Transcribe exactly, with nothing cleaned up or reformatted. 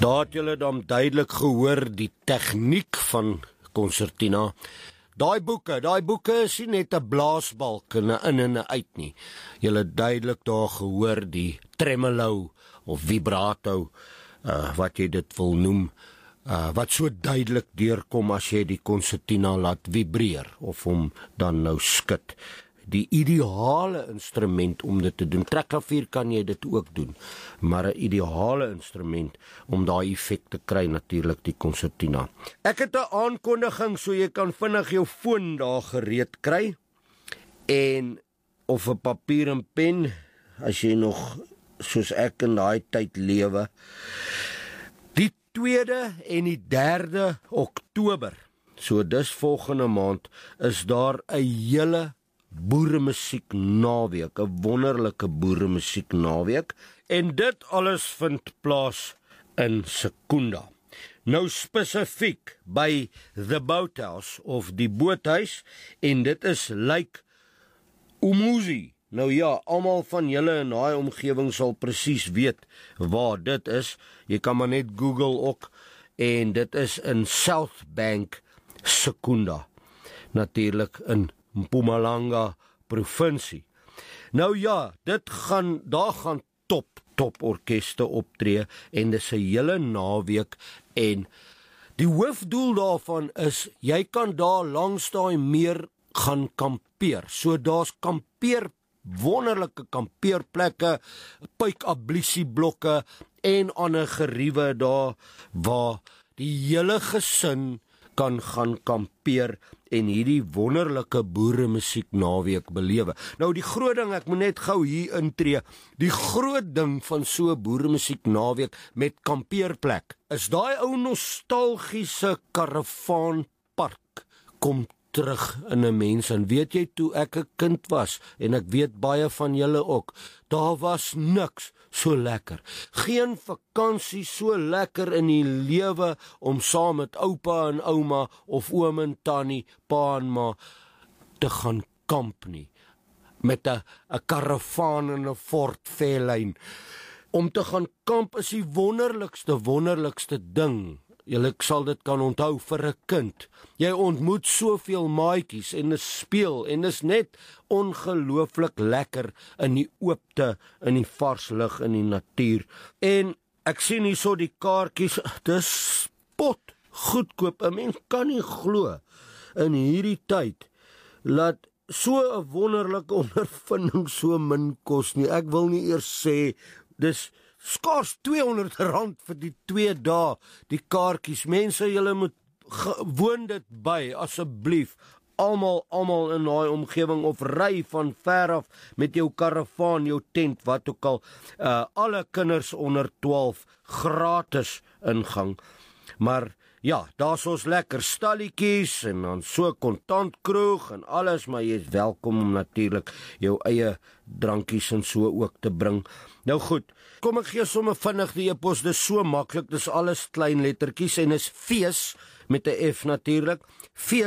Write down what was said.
Daar het julle dan duidelik gehoor die tegniek van concertina. Daai boeke, daai boeke is nie net 'n blaasbalk en 'n in en 'n uit nie. Julle het duidelik daar gehoor die tremolo of vibrato, uh, wat jy dit wil noem, uh, wat so duidelik deurkom as jy die concertina laat vibreer of hom dan nou skud. Die ideale instrument om dit te doen. Trekklavier kan jy dit ook doen, maar 'n ideale instrument om daai effek te kry, natuurlik die concertina. Ek het 'n aankondiging, so jy kan vinnig jou foon daar gereed kry, en of 'n papier en pen, as jy nog soos ek in daai tyd lewe. Die tweede en die derde Oktober, so dis volgende maand, is daar 'n hele boeremusiek naweek, 'n wonderlike boeremusiek naweek, en dit alles vind plaas in Secunda. Nou spesifiek by The Boathouse of die Boothuis, en dit is Lake Umuzi. Nou ja, almal van julle in daai omgewing sal presies weet waar dit is. Jy kan maar net Google ook, en dit is in South Bank, Secunda. Natuurlik in Mpumalanga provinsie. Nou ja, dit gaan, daar gaan top, top orkeste optree, en dis 'n hele naweek, en die hoofdoel daarvan is, jy kan daar langs daai meer gaan kampeer. So daar's kampeer, wonderlike kampeerplekke, puikablusieblokke, en ander geriewe daar, waar die hele gesin kan gaan kampeer en hierdie wonderlike boeremusiek naweek belewe. Nou die groot ding, ek moet net gou hier intree, die groot ding van so boeremusiek naweek met kampeerplek, is daai ou nostalgiese karavaanpark kom terug in 'n mens. En weet jy, toe ek 'n kind was, en ek weet baie van julle ook, daar was niks so lekker. Geen vakansie so lekker in die lewe om saam met oupa en ouma of oom en tannie, pa en ma te gaan kamp nie. Met 'n 'n karavaan en 'n Ford Fairlane. Om te gaan kamp is die wonderlikste, wonderlikste ding. Julle sal dit kan onthou vir 'n kind. Jy ontmoet soveel maatjies en 'n speel, en is net ongelooflik lekker in die oopte, in die vars lug, in die natuur. En ek sien hierso die kaartjies, dis spot goedkoop. 'n Mens kan nie glo in hierdie tyd laat so 'n wonderlike ondervinding so min kos nie. Ek wil nie eers sê dis skaars tweehonderd rand vir die twee dae, die kaartjies. Mense, julle moet woon dit by, asseblief. Almal, almal in daai omgewing, of ry van ver af met jou karavaan, jou tent, wat ook al. Uh, alle kinders onder twaalf, gratis ingang. Maar ja, daar's ons lekker stalletjies, en dan so kontantkroeg en alles, maar jy is welkom om natuurlik jou eie drankies en so ook te bring. Nou goed, kom ek gee sommer vinnig die e-pos, dis so maklik, dis alles klein lettertjies, en is fees met 'n F natuurlik, fees